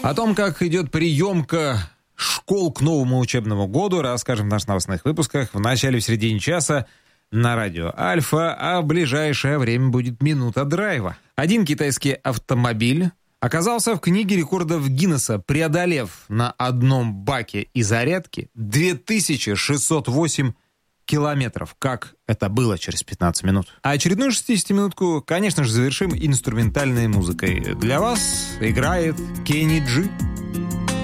О том, как идет приемка школ к новому учебному году, расскажем в наших новостных выпусках в начале и в середине часа на радио Альфа, а в ближайшее время будет минута драйва. Один китайский автомобиль оказался в книге рекордов Гиннесса, преодолев на одном баке и зарядке 2608 километров. Как это было через 15 минут. А очередную 60-минутку, конечно же, завершим инструментальной музыкой. Для вас играет Кенни Джи.